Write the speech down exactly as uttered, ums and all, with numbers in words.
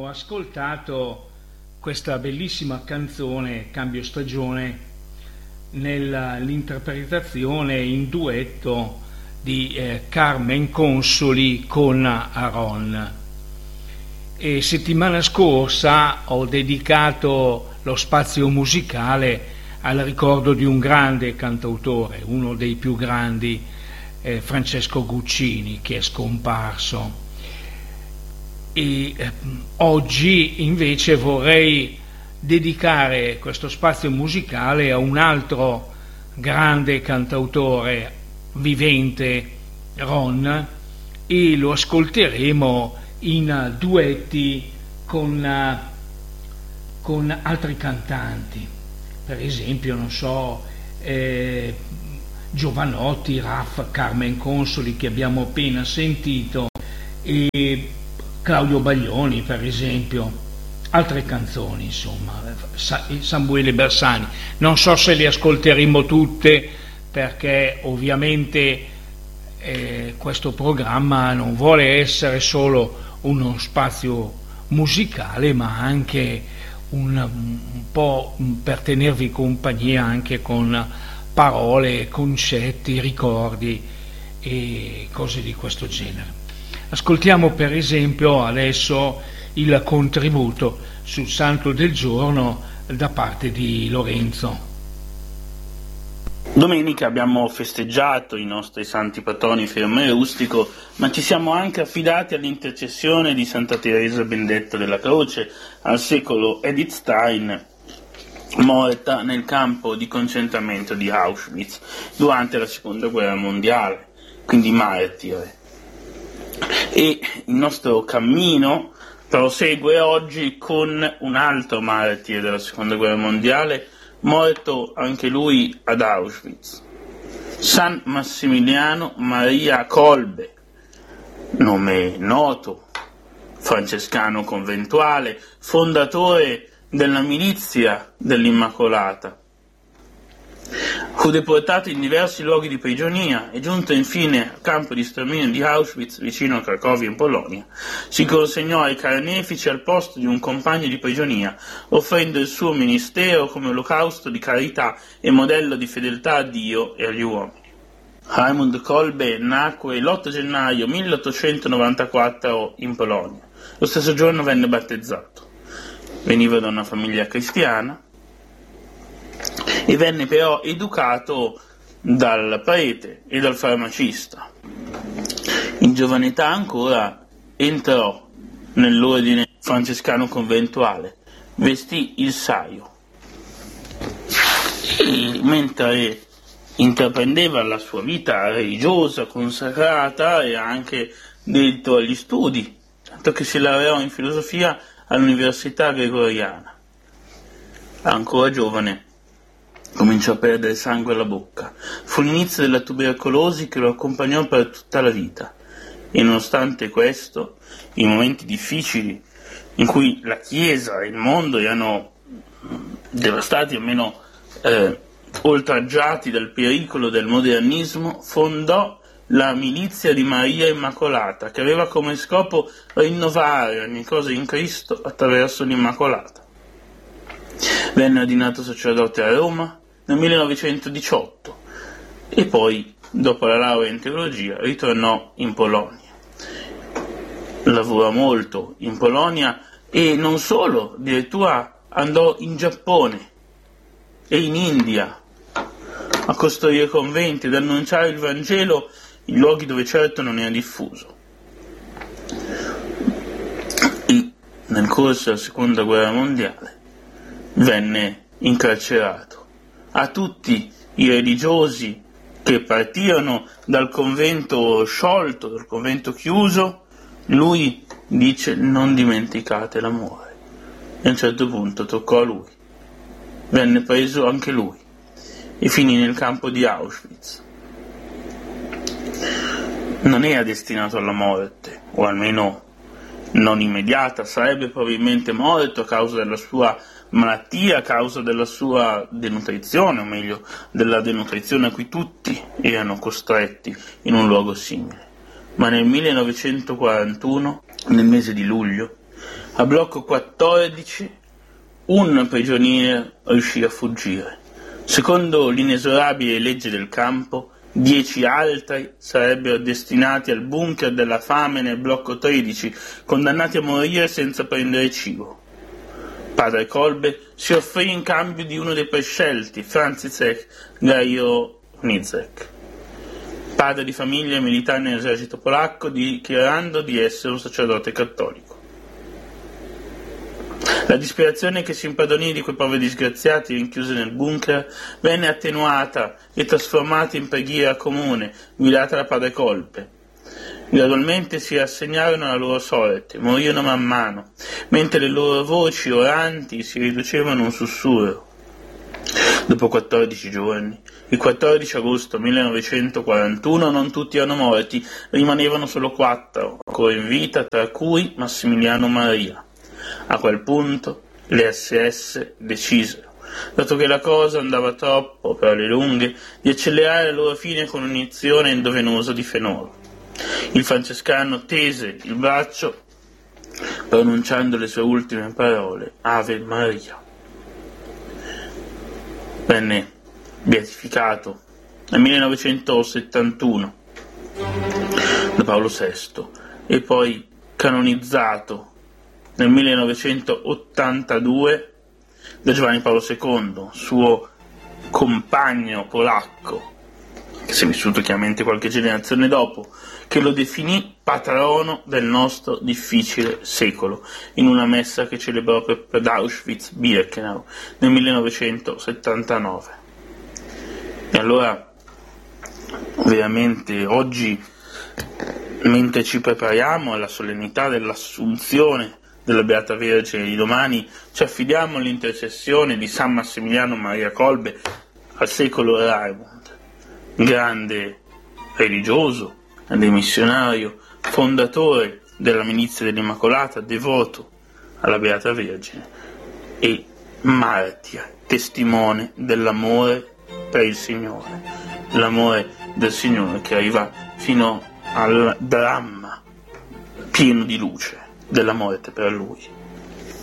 ho ascoltato questa bellissima canzone Cambio Stagione nell'interpretazione in duetto di eh, Carmen Consoli con Aron. E settimana scorsa ho dedicato lo spazio musicale al ricordo di un grande cantautore, uno dei più grandi, eh, Francesco Guccini, che è scomparso. E eh, oggi invece vorrei dedicare questo spazio musicale a un altro grande cantautore vivente, Ron, e lo ascolteremo in duetti con, con altri cantanti, per esempio, non so, eh, Giovanotti, Raff, Carmen Consoli, che abbiamo appena sentito, e Claudio Baglioni, per esempio, altre canzoni, insomma, Samuele Bersani. Non so se le ascolteremo tutte, perché ovviamente eh, questo programma non vuole essere solo uno spazio musicale, ma anche un, un po' per tenervi compagnia anche con parole, concetti, ricordi e cose di questo genere. Ascoltiamo per esempio adesso il contributo sul Santo del Giorno da parte di Lorenzo. Domenica abbiamo festeggiato i nostri santi patroni Firmo e Rustico, ma ci siamo anche affidati all'intercessione di Santa Teresa Benedetta della Croce, al secolo Edith Stein, morta nel campo di concentramento di Auschwitz durante la Seconda Guerra Mondiale, quindi martire. E il nostro cammino prosegue oggi con un altro martire della Seconda Guerra Mondiale, morto anche lui ad Auschwitz, San Massimiliano Maria Kolbe, nome noto, francescano conventuale, fondatore della milizia dell'Immacolata. Fu deportato in diversi luoghi di prigionia e, giunto infine al campo di sterminio di Auschwitz, vicino a Cracovia in Polonia, si consegnò ai carnefici al posto di un compagno di prigionia, offrendo il suo ministero come olocausto di carità e modello di fedeltà a Dio e agli uomini. Raimund Kolbe nacque l'otto gennaio milleottocentonovantaquattro in Polonia. Lo stesso giorno venne battezzato. Veniva da una famiglia cristiana e venne però educato dal prete e dal farmacista. In giovane età ancora entrò nell'ordine francescano conventuale, vestì il saio e mentre intraprendeva la sua vita religiosa, consacrata e anche dedito agli studi, tanto che si laureò in filosofia all'Università Gregoriana. Ancora giovane cominciò a perdere sangue alla bocca. Fu l'inizio della tubercolosi che lo accompagnò per tutta la vita. E nonostante questo, i momenti difficili in cui la Chiesa e il mondo erano devastati, almeno eh, oltraggiati dal pericolo del modernismo, fondò la milizia di Maria Immacolata, che aveva come scopo rinnovare ogni cosa in Cristo attraverso l'Immacolata. Venne ordinato sacerdote a Roma nel millenovecentodiciotto e poi, dopo la laurea in teologia, ritornò in Polonia. Lavorò molto in Polonia e non solo, addirittura andò in Giappone e in India a costruire conventi, ad annunciare il Vangelo in luoghi dove certo non era diffuso. E nel corso della Seconda Guerra Mondiale venne incarcerato. A tutti i religiosi che partirono dal convento sciolto, dal convento chiuso, lui dice: non dimenticate l'amore. E a un certo punto toccò a lui. Venne preso anche lui e finì nel campo di Auschwitz. Non era destinato alla morte, o almeno non immediata, sarebbe probabilmente morto a causa della sua malattia, a causa della sua denutrizione, o meglio, della denutrizione a cui tutti erano costretti in un luogo simile. Ma nel millenovecentoquarantuno, nel mese di luglio, A blocco quattordici un prigioniero riuscì a fuggire. Secondo l'inesorabile legge del campo, dieci altri sarebbero destinati al bunker della fame nel blocco tredici, condannati a morire senza prendere cibo. Padre Kolbe si offrì in cambio di uno dei prescelti, Franciszek Gajo Hnyszek, padre di famiglia militare nell'esercito polacco, dichiarando di essere un sacerdote cattolico. La disperazione che si impadronì di quei poveri disgraziati rinchiusi nel bunker venne attenuata e trasformata in preghiera comune, guidata da padre Kolbe. Gradualmente si rassegnarono alla loro sorte, morirono man mano, mentre le loro voci oranti si riducevano a un sussurro. Dopo quattordici giorni, il quattordici agosto millenovecentoquarantuno, non tutti erano morti, rimanevano solo quattro ancora in vita, tra cui Massimiliano Maria. A quel punto le esse esse decisero, dato che la cosa andava troppo per le lunghe, di accelerare la loro fine con un'iniezione endovenosa di fenolo. Il francescano tese il braccio pronunciando le sue ultime parole, Ave Maria. Venne beatificato nel millenovecentosettantuno da Paolo sesto e poi canonizzato nel millenovecentottantadue da Giovanni Paolo secondo, suo compagno polacco, che si è vissuto chiaramente qualche generazione dopo, che lo definì patrono del nostro difficile secolo, in una messa che celebrò per Auschwitz-Birkenau nel millenovecentosettantanove. E allora, veramente, oggi, mentre ci prepariamo alla solennità dell'Assunzione della Beata Vergine di domani, ci affidiamo all'intercessione di San Massimiliano Maria Kolbe, al secolo Raimund, grande religioso, grande missionario, fondatore della Milizia dell'Immacolata, devoto alla Beata Vergine e martire, testimone dell'amore per il Signore, l'amore del Signore che arriva fino al dramma pieno di luce della morte per Lui.